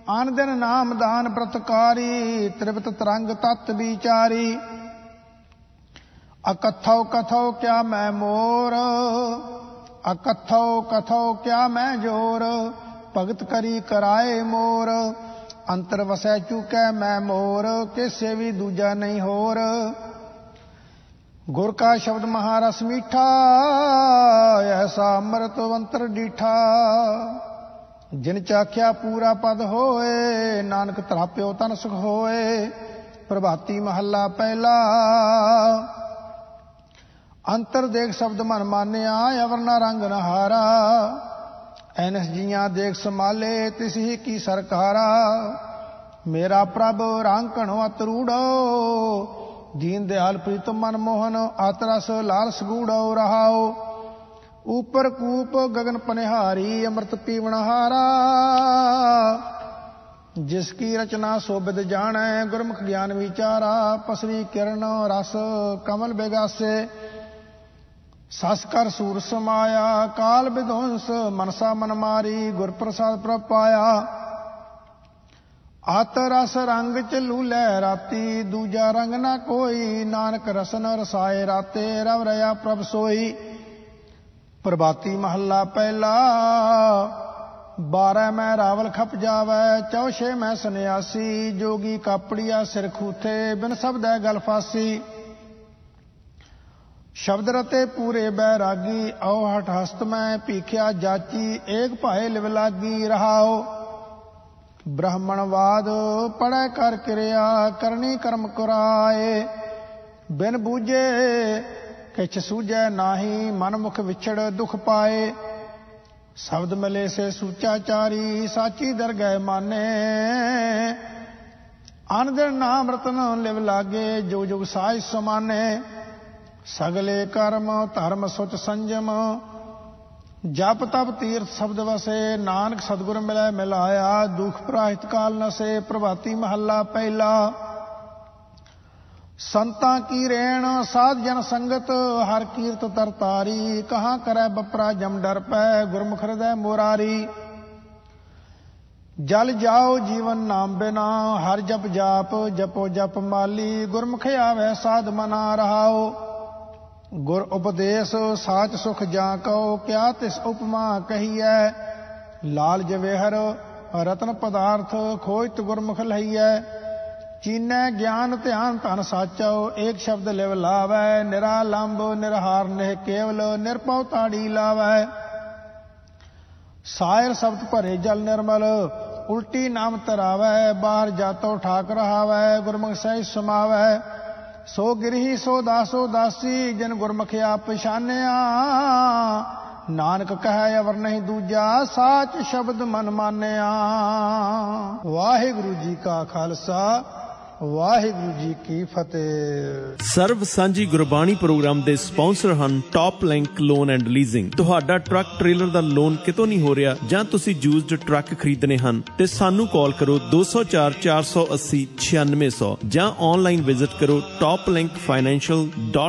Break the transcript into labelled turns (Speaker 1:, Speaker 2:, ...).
Speaker 1: आन दिन नाम दान प्रतकारी, त्रिवत तरंग तत् विचारी। अकथौ कथौ क्या मैं मोर, अकथौ कथौ क्या मैं जोर। भगत करी कराए मोर, अंतर वसै चुकै मैं मोर। किसे भी दूजा नहीं होर। गुर का शब्द महारस मीठा, ऐसा अमृत अंतर डीठा। जिन चाख्या पूरा पद होए, नानक तराप्यो तन सुख होए। प्रभाती महला पहला। अंतर देख शब्द मन मान्या, अवरना रंग नहारा। ऐनस जियां देख संभाले, तिस ही की सरकारा। मेरा प्रभ रंग घणो अतरूढ़ो, दीन दयाल प्रीतम मन मोहन। आतरस लाल सगूढ़ो रहाओ। ऊपर कूप गगन पनिहारी, अमृत पीवनहारा। जिसकी रचना सोबिद जानै, गुरमुख ज्ञान विचारा। पसरी किरण रस कमल बेगासे, सस कर सूर समाया। काल विध्वंस मनसा मन मारी, गुर प्रसाद प्रभ पाया। अत रस रंग चलू लै राती, दूजा रंग ना कोई। नानक रसन रसाए राते, रव रया प्रभ सोई। प्रभाती महला पहला। 12 मैं रावल खप जावै, 4 मैं सन्यासी। जोगी कापड़िया सिर खूथे, बिन शब्द है गल फासी। शब्द रते पूरे बैरागी, औ हठ हस्त में पीखिया जाची। एक भाए लिव लागी रहाओ। ब्राह्मणवाद पढ़ै कर क्रिया, करनी कर्म कराए। बिन बूझे किछ सूझै नाही, मन मुख विछड़ दुख पाए। शब्द मिले से सूचाचारी, साची दरगह माने। आन दिन नाम रतन लिव लागे, जुग जुग साज समाने। सगले कर्म धर्म सुच संजम, जप तप तीर्थ शब्द वसे। नानक सतगुर मिलै मिलाया, दुख प्राहित काल नसे। प्रभाती महला पहला। संतां की रेण साध जन संगत, हर कीर्त तरतारी। कहाँ करे बपरा जम डर पै, गुरमुख हृदय मुरारी। जल जाओ जीवन नाम बिना, हर जप जाप जपो जप माली। गुरमुख आवे साध मना रहाओ। गुर उपदेश साच सुख जा कहो, क्या तिस उपमा कही है। लाल जवेहर रतन पदार्थ, खोजत गुरमुख लहिए। चीनै ज्ञान ध्यान धन साचो, एक शब्द लिव लावै। निरालंब निरहार निह केवल, निरपौ ताड़ी लावै। सायर शब्द भरे जल निर्मल, उल्टी नाम तरावै। बाहर जातो ठाक रहावै, गुरमुख सहित समावै। सो गिरही सो दासो दासी, जिन गुरमुख आप पछानिया। नानक कहे अवर नहीं दूजा, साच शब्द मन मानिया। वाहिगुरु जी का खालसा, ਵਾਹਿਗੁਰੂ ਜੀ ਕੀ ਫਤਿਹ।
Speaker 2: ਸਰਵ ਸਾਂਝੀ ਗੁਰਬਾਣੀ ਪ੍ਰੋਗਰਾਮ ਦੇ ਸਪਾਂਸਰ ਹਨ top link loan and leasing. ਤੁਹਾਡਾ ਟਰੱਕ ਟ੍ਰੇਲਰ ਦਾ ਲੋਨ ਕਿਤੋਂ ਨਹੀਂ ਹੋ ਰਿਹਾ, ਜਾਂ ਤੁਸੀਂ ਯੂਜ਼ਡ ਟਰੱਕ ਖਰੀਦਣੇ ਹਨ, ਤੇ ਸਾਨੂੰ ਕਾਲ ਕਰੋ 204 480 9600 ਜਾਂ ਆਨਲਾਈਨ ਵਿਜ਼ਿਟ ਕਰੋ toplinkfinancial.com।